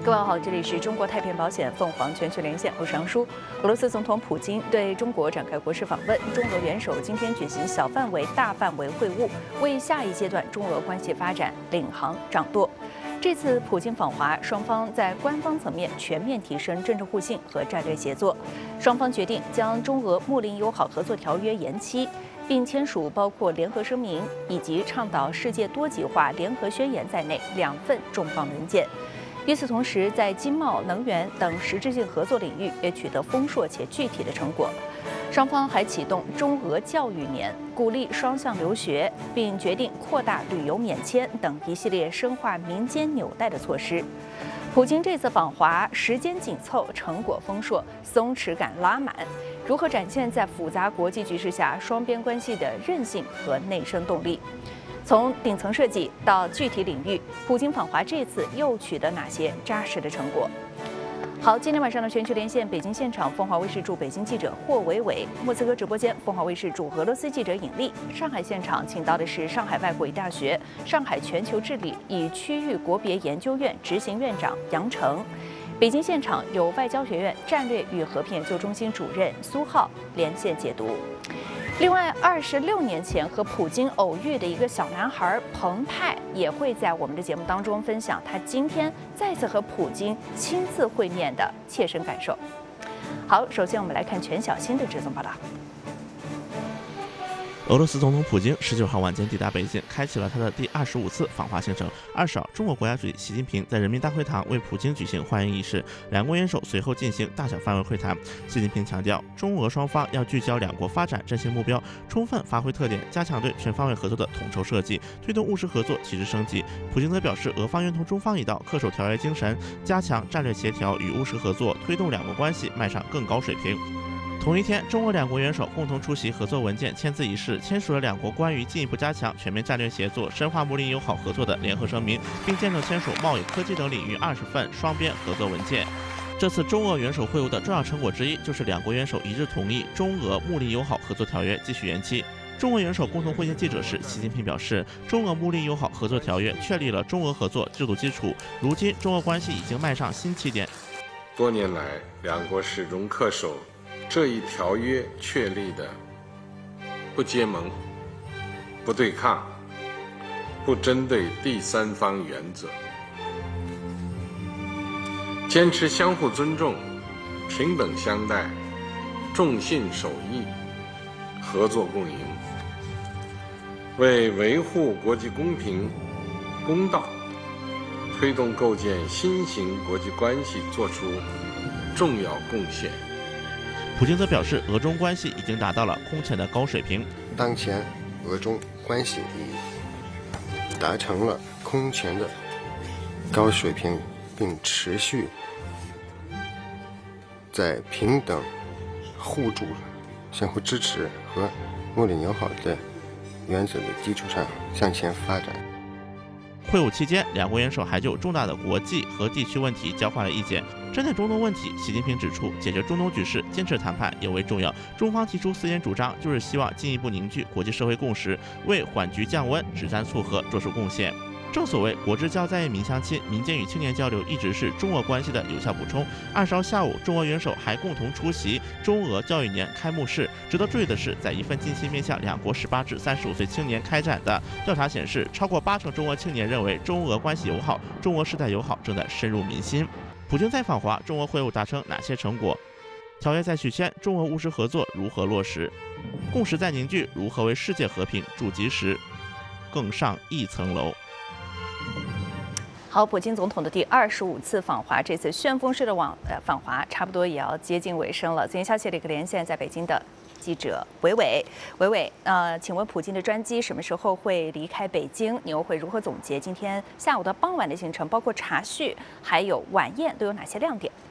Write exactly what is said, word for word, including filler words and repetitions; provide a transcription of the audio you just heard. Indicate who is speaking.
Speaker 1: 各位好，这里是中国太平保险凤凰全球连线，我是杨舒。俄罗斯总统普京对中国展开国事访问，中俄元首今天举行小范围、大范围会晤，为下一阶段中俄关系发展领航掌舵。这次普京访华，双方在官方层面全面提升政治互信和战略协作。双方决定将中俄睦邻友好合作条约延期，并签署包括联合声明以及倡导世界多极化联合宣言在内两份重磅文件。与此同时，在经贸、能源等实质性合作领域也取得丰硕且具体的成果。双方还启动中俄教育年，鼓励双向留学，并决定扩大旅游免签等一系列深化民间纽带的措施。普京这次访华时间紧凑，成果丰硕，松弛感拉满。如何展现在复杂国际局势下双边关系的韧性和内生动力？从顶层设计到具体领域，普京访华这次又取得哪些扎实的成果？好，今天晚上的全球连线，北京现场，凤凰卫视驻北京记者霍伟伟；莫斯科直播间，凤凰卫视驻俄罗斯记者尹丽；上海现场，请到的是上海外国语大学上海全球治理与区域国别研究院执行院长杨成；北京现场有外交学院战略与和平研究中心主任苏浩连线解读。另外，二十六年前和普京偶遇的一个小男孩彭泰也会在我们的节目当中分享他今天再次和普京亲自会面的切身感受。好，首先我们来看全小新的追踪报道。
Speaker 2: 俄罗斯总统普京十九号晚间抵达北京，开启了他的第二十五次访华行程。二十号，中国国家主席习近平在人民大会堂为普京举行欢迎仪式，两国元首随后进行大小范围会谈。习近平强调，中俄双方要聚焦两国发展振兴目标，充分发挥特点，加强对全方位合作的统筹设计，推动务实合作提质升级。普京则表示，俄方愿同中方一道，恪守条约精神，加强战略协调与务实合作，推动两国关系迈上更高水平。同一天，中俄两国元首共同出席合作文件签字仪式，签署了两国关于进一步加强全面战略协作、深化睦邻友好合作的联合声明，并见证签署贸易、科技等领域二十份双边合作文件。这次中俄元首会晤的重要成果之一，就是两国元首一致同意中俄睦邻友好合作条约继续延期。中俄元首共同会见记者时，习近平表示，中俄睦邻友好合作条约确立了中俄合作制度基础，如今中俄关系已经迈上新起点。
Speaker 3: 多年来，两国始终恪守这一条约确立的不结盟、不对抗、不针对第三方原则，坚持相互尊重、平等相待、重信守义、合作共赢，为维护国际公平公道、推动构建新型国际关系作出重要贡献。
Speaker 2: 普京则表示，俄中关系已经达到了空前的高水平。
Speaker 4: 当前，俄中关系已达成了空前的高水平，并持续在平等、互助、相互支持和睦邻友好的原则的基础上向前发展。
Speaker 2: 会晤期间，两国元首还就重大的国际和地区问题交换了意见。针对中东问题，习近平指出，解决中东局势，坚持谈判尤为重要。中方提出四点主张，就是希望进一步凝聚国际社会共识，为缓局降温、止战促和做出贡献。正所谓国之交在民相亲，民间与青年交流一直是中俄关系的有效补充。二十号下午，中俄元首还共同出席中俄教育年开幕式。值得注意的是，在一份近期面向两国十八至三十五岁青年开展的调查显示，超过八成中俄青年认为中俄关系友好，中俄世代友好正在深入民心。普京在访华，中俄会晤达成哪些成果？条约在续签，中俄务实合作如何落实？共识在凝聚，如何为世界和平筑基石更上一层楼？
Speaker 1: 好，普京总统的第二十五次访华，这次旋风式的往呃访华，差不多也要接近尾声了。昨天消息的一个连线，在北京的记者伟伟，伟伟，呃，请问普京的专机什么时候会离开北京？你又会如何总结今天下午到傍晚的行程，包括茶叙还有晚宴都有哪些亮点？